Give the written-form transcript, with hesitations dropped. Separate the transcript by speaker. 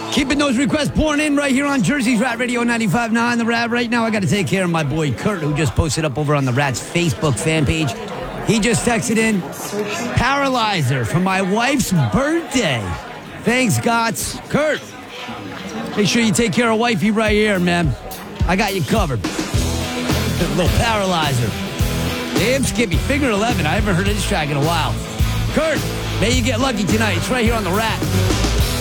Speaker 1: Keeping those requests pouring in right here on Jersey's Rat Radio 95.9 The Rat. Right now, I got to take care of my boy Kurt, who just posted up over on the Rat's Facebook fan page. He just texted in, Paralyzer for my wife's birthday. Thanks, Gots. Kurt, make sure you take care of wifey right here, man. I got you covered. A little Paralyzer. Damn Skippy, figure 11. I haven't heard of this track in a while. Kurt, may you get lucky tonight. It's right here on The Rat.